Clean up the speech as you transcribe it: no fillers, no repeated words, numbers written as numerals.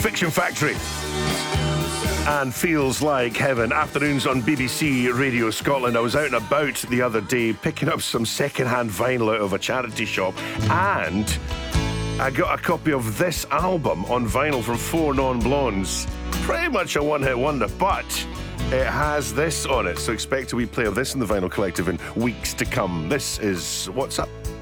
Fiction Factory and Feels Like Heaven. Afternoons on BBC Radio Scotland. I was out and about the other day picking up some second-hand vinyl out of a charity shop, and I got a copy of this album on vinyl from Four Non Blondes. Pretty much a one-hit wonder, but it has this on it, so expect a wee play of this in the Vinyl Collective in weeks to come. This is What's Up.